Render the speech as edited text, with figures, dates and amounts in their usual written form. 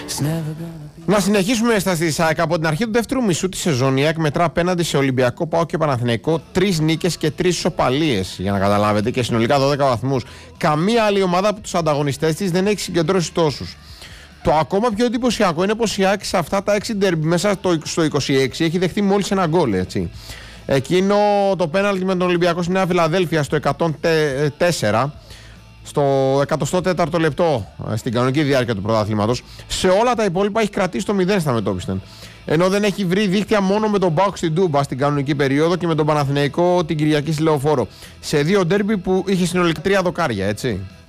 Να συνεχίσουμε στα ΑΕΚ. Από την αρχή του δεύτερου μισού τη σεζόν, η ΑΕΚ μετρά απέναντι σε Ολυμπιακό, ΠΑΟΚ και Παναθηναϊκό 3 νίκες και 3 ισοπαλίες. Για να καταλάβετε, και συνολικά 12 βαθμούς. Καμία άλλη ομάδα από τους ανταγωνιστές της δεν έχει συγκεντρώσει τόσους. Το ακόμα πιο εντυπωσιακό είναι πως η ΑΕΚ σε αυτά τα 6 ντέρμπι μέσα στο 26 έχει δεχτεί μόλις ένα γκολ, έτσι. Εκείνο το πέναλτι με τον Ολυμπιακό στη Νέα Φιλαδέλφια στο 104. Στο 104ο λεπτό στην κανονική διάρκεια του πρωταθλήματος. Σε όλα τα υπόλοιπα έχει κρατήσει το 0 στα μετώπιστεν. Ενώ δεν έχει βρει δίχτυα μόνο με τον ΠΑΟΚ στην Τούμπα στην κανονική περίοδο και με τον Παναθηναϊκό την Κυριακή στη Λεωφόρο. Σε 2 ντέρμπι που είχε συνολικά 3 δοκάρια, έτσι.